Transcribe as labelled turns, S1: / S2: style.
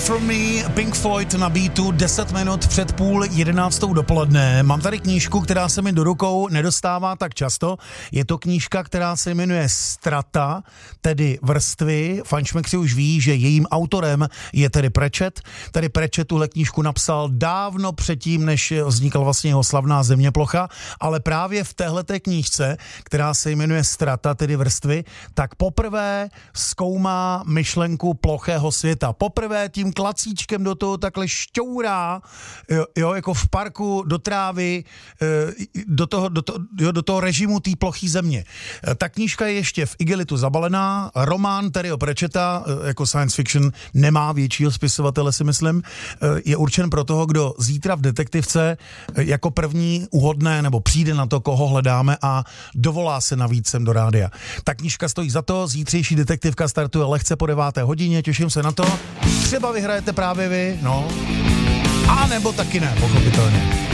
S1: From Me, Pink Floyd na beatu, 10 minut před 10:30 dopoledne. Mám tady knížku, která se mi do rukou nedostává tak často. Je to knížka, která se jmenuje Strata, tedy vrstvy. Fančmekři už ví, že jejím autorem je tedy Pratchett. Tedy Pratchett tuhle knížku napsal dávno předtím, než vznikla vlastně jeho slavná Zeměplocha, ale právě v téhleté knížce, která se jmenuje Strata, tedy vrstvy, tak poprvé zkoumá myšlenku plochého světa. Poprvé tím klacíčkem do toho takhle šťourá, jo, jako v parku do trávy, do toho režimu té plochý země. Ta knížka je ještě v igelitu zabalená, román Terryho Pratchetta, jako science fiction nemá většího spisovatele, si myslím, je určen pro toho, kdo zítra v detektivce jako první uhodne nebo přijde na to, koho hledáme a dovolá se navíc sem do rádia. Ta knížka stojí za to, zítřejší detektivka startuje lehce po 9:00, těším se na to. Třeba vyhrajete právě vy, no. A nebo taky ne, pochopitelně.